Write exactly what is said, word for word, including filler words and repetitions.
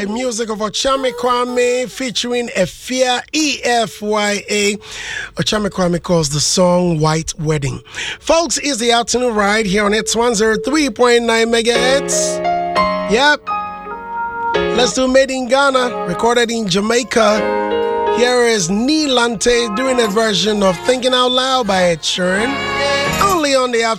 Music of Ochame Kwame featuring Efya, E F Y A. Ochame Kwame calls the song White Wedding. Folks, it's the afternoon ride here on It's one oh three point nine megahertz. Yep. Let's do Made in Ghana, recorded in Jamaica. Here is Nilante doing a version of Thinking Out Loud by Ed Sheeran. Only on the afternoon.